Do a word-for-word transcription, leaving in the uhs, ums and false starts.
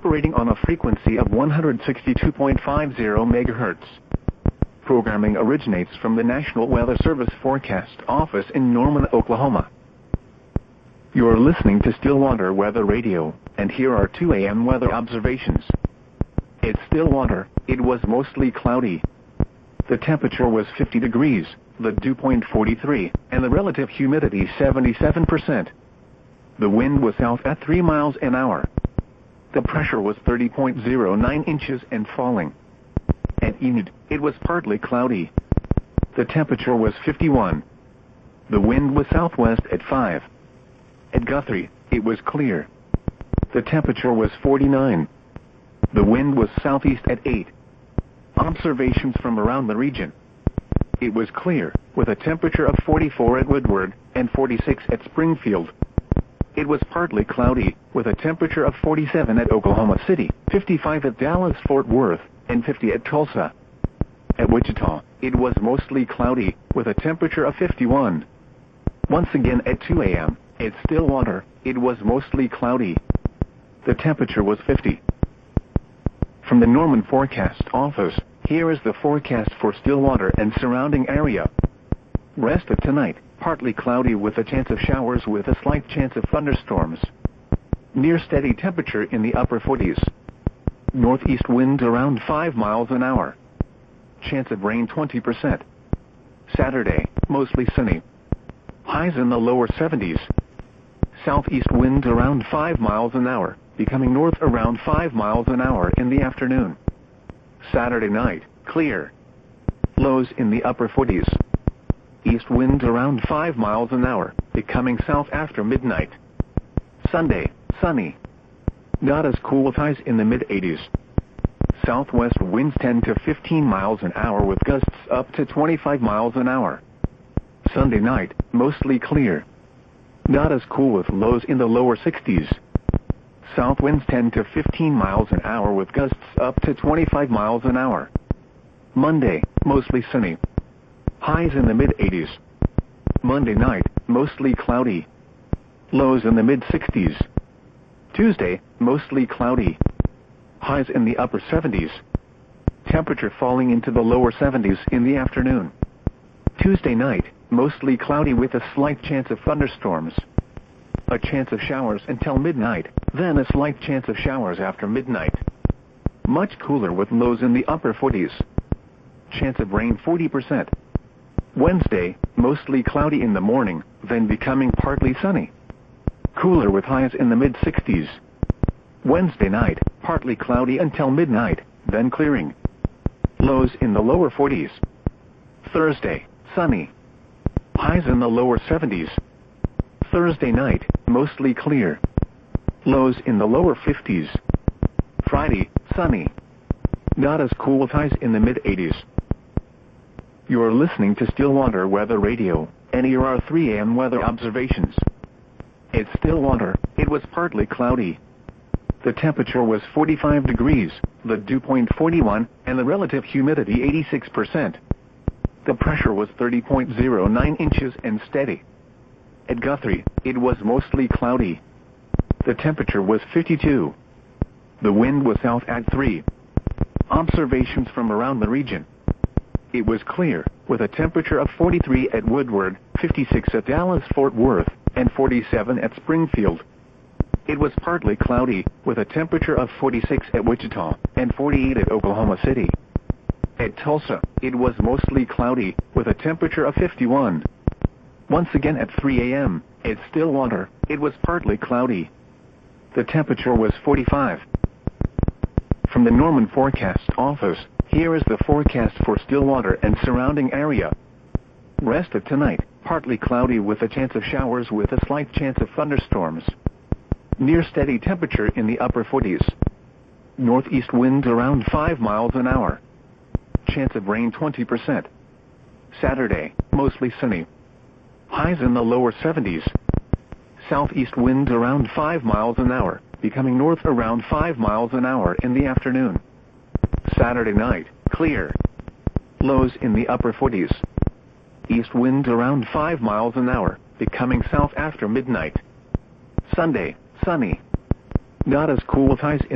operating on a frequency of one hundred sixty-two point five zero megahertz. Programming originates from the National Weather Service Forecast Office in Norman, Oklahoma. You're listening to Stillwater Weather Radio, and here are two A M weather observations. At Stillwater, it was mostly cloudy. The temperature was fifty degrees, the dew point forty-three, and the relative humidity seventy-seven percent. The wind was south at three miles an hour. The pressure was thirty point zero nine inches and falling. At Enid, it was partly cloudy. The temperature was fifty-one. The wind was southwest at five. At Guthrie, it was clear. The temperature was forty-nine. The wind was southeast at eight. Observations from around the region. It was clear, with a temperature of forty-four at Woodward and forty-six at Springfield. It was partly cloudy, with a temperature of forty-seven at Oklahoma City, fifty-five at Dallas-Fort Worth, and fifty at Tulsa. At Wichita, it was mostly cloudy, with a temperature of fifty-one. Once again at two A M, at Stillwater, it was mostly cloudy. The temperature was fifty. From the Norman Forecast Office, here is the forecast for Stillwater and surrounding area. Rest of tonight, partly cloudy with a chance of showers with a slight chance of thunderstorms. Near steady temperature in the upper forties. Northeast wind around five miles an hour. Chance of rain twenty percent. Saturday, mostly sunny. Highs in the lower seventies. Southeast wind around five miles an hour, becoming north around five miles an hour in the afternoon. Saturday night, clear. Lows in the upper forties. East wind around five miles an hour, becoming south after midnight. Sunday, sunny. Not as cool with highs in the mid-eighties. Southwest winds ten to fifteen miles an hour with gusts up to twenty-five miles an hour. Sunday night, mostly clear. Not as cool with lows in the lower sixties. South winds ten to fifteen miles an hour with gusts up to twenty-five miles an hour. Monday, mostly sunny. Highs in the mid-eighties. Monday night, mostly cloudy. Lows in the mid-sixties. Tuesday, mostly cloudy. Highs in the upper seventies. Temperature falling into the lower seventies in the afternoon. Tuesday night, mostly cloudy with a slight chance of thunderstorms. A chance of showers until midnight, then a slight chance of showers after midnight. Much cooler with lows in the upper forties. Chance of rain forty percent. Wednesday, mostly cloudy in the morning, then becoming partly sunny. Cooler with highs in the mid-sixties. Wednesday night, partly cloudy until midnight, then clearing. Lows in the lower forties. Thursday, sunny. Highs in the lower seventies. Thursday night, mostly clear. Lows in the lower fifties. Friday, sunny. Not as cool with highs in the mid-eighties. You're listening to Stillwater Weather Radio, and here are three A M weather observations. At Stillwater, it was partly cloudy. The temperature was forty-five degrees, the dew point forty-one, and the relative humidity eighty-six percent. The pressure was thirty point zero nine inches and steady. At Guthrie, it was mostly cloudy. The temperature was fifty-two. The wind was south at three. Observations from around the region. It was clear, with a temperature of forty-three at Woodward, fifty-six at Dallas-Fort Worth, and forty-seven at Springfield. It was partly cloudy, with a temperature of forty-six at Wichita, and forty-eight at Oklahoma City. At Tulsa, it was mostly cloudy, with a temperature of fifty-one. Once again at three A M, at Stillwater, it was partly cloudy. The temperature was forty-five. From the Norman Forecast Office, here is the forecast for Stillwater and surrounding area. Rest of tonight, partly cloudy with a chance of showers with a slight chance of thunderstorms. Near steady temperature in the upper forties. Northeast wind around five miles an hour. Chance of rain twenty percent. Saturday, mostly sunny. Highs in the lower seventies. Southeast wind around five miles an hour, becoming north around five miles an hour in the afternoon. Saturday night, clear. Lows in the upper forties. East wind around five miles an hour, becoming south after midnight. Sunday, sunny. Not as cool with highs in